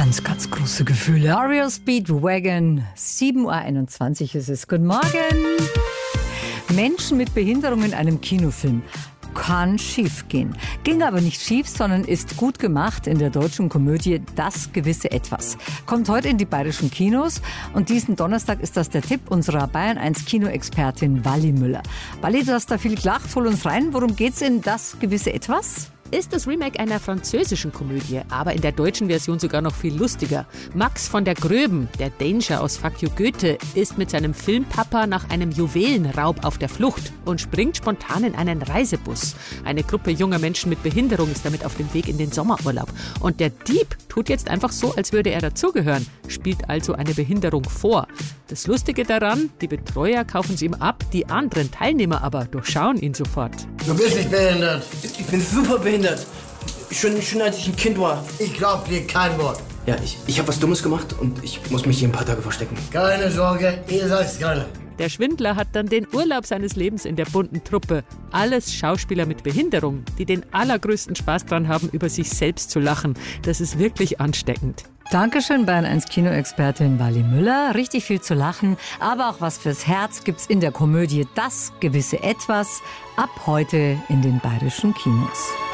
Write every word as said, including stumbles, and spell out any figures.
Ganz, ganz große Gefühle. R E O Speedwagon, sieben Uhr einundzwanzig ist es. Guten Morgen. Menschen mit Behinderung in einem Kinofilm. Kann schief gehen. Ging aber nicht schief, sondern ist gut gemacht in der deutschen Komödie Das gewisse Etwas. Kommt heute in die bayerischen Kinos und diesen Donnerstag ist das der Tipp unserer Bayern eins Kinoexpertin Wally Müller. Wally, du hast da viel gelacht, hol uns rein. Worum geht's in Das gewisse Etwas? Ist das Remake einer französischen Komödie, aber in der deutschen Version sogar noch viel lustiger. Max von der Gröben, der Danger aus Fuck You Goethe, ist mit seinem Filmpapa nach einem Juwelenraub auf der Flucht und springt spontan in einen Reisebus. Eine Gruppe junger Menschen mit Behinderung ist damit auf dem Weg in den Sommerurlaub. Und der Dieb tut jetzt einfach so, als würde er dazugehören, spielt also eine Behinderung vor. Das Lustige daran, die Betreuer kaufen es ihm ab, die anderen Teilnehmer aber durchschauen ihn sofort. Du bist nicht behindert. Ich bin super behindert. Schon, schon als ich ein Kind war. Ich glaub dir kein Wort. Ja, ich, ich habe was Dummes gemacht und ich muss mich hier ein paar Tage verstecken. Keine Sorge, ihr seid's keine. Der Schwindler hat dann den Urlaub seines Lebens in der bunten Truppe. Alles Schauspieler mit Behinderung, die den allergrößten Spaß dran haben, über sich selbst zu lachen. Das ist wirklich ansteckend. Dankeschön, Bayern eins Kinoexpertin Wally Müller. Richtig viel zu lachen, aber auch was fürs Herz gibt's in der Komödie Das gewisse Etwas ab heute in den bayerischen Kinos.